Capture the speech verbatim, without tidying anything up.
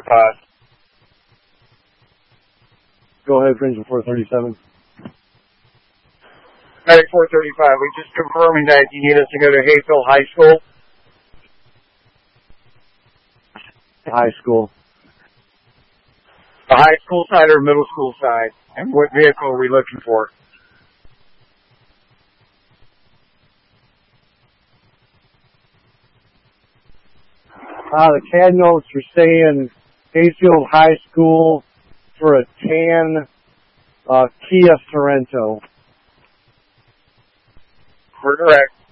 five. Go ahead, Ranger four thirty-seven. Medic four thirty-five, we just confirming that you need us to go to Hayfield High School. High school. The high school side or middle school side? And what vehicle are we looking for? Uh, the C A D notes are saying Hayfield High School for a tan uh, Kia Sorento. We're correct.